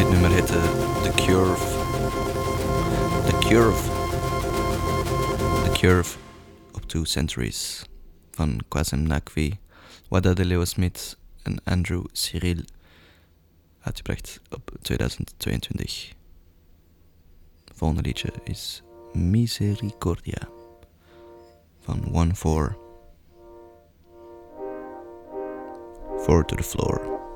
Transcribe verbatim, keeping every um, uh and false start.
Dit nummer heette The Curve. The Curve. The Curve op Two Centuries van Quasem Nakwi, Wada de Leo Smith en Andrew Cyril, uitgebracht op tweeduizend tweeëntwintig. Het volgende liedje is Misericordia van one four. Four to the floor.